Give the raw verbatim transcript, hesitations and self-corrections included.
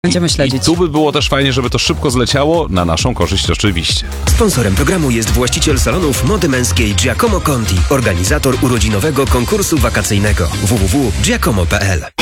Będziemy I śledzić. tu by było też fajnie, żeby to szybko zleciało, na naszą korzyść oczywiście. Sponsorem programu jest właściciel salonów mody męskiej Giacomo Conti, organizator urodzinowego konkursu wakacyjnego w w w kropka giacomo kropka p l.